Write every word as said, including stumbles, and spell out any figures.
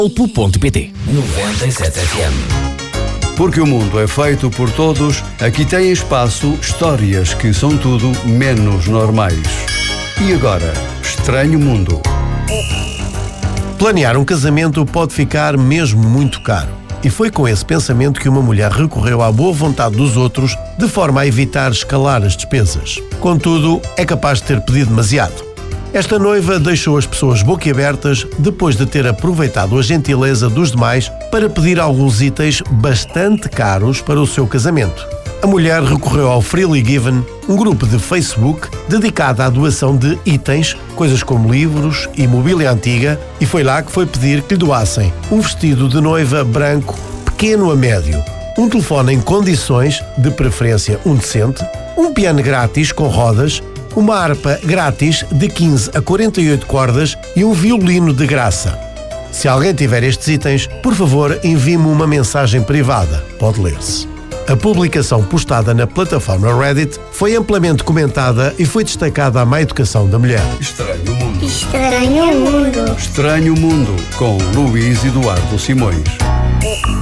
ponto pt. noventa e sete F M. Porque o mundo é feito por todos, aqui tem espaço histórias que são tudo menos normais. E agora, Estranho Mundo. Planear um casamento pode ficar mesmo muito caro. E foi com esse pensamento que uma mulher recorreu à boa vontade dos outros, de forma a evitar escalar as despesas. Contudo, é capaz de ter pedido demasiado. Esta noiva deixou as pessoas boquiabertas depois de ter aproveitado a gentileza dos demais para pedir alguns itens bastante caros para o seu casamento. A mulher recorreu ao Freely Given, um grupo de Facebook dedicado à doação de itens, coisas como livros e mobília antiga, e foi lá que foi pedir que lhe doassem um vestido de noiva branco pequeno a médio, um telefone em condições, de preferência um decente, um piano grátis com rodas, uma harpa grátis de quinze a quarenta e oito cordas e um violino de graça. Se alguém tiver estes itens, por favor, envie-me uma mensagem privada. Pode ler-se. A publicação postada na plataforma Reddit foi amplamente comentada e foi destacada a má educação da mulher. Estranho Mundo. Estranho Mundo. Estranho Mundo, com Luís Eduardo Simões.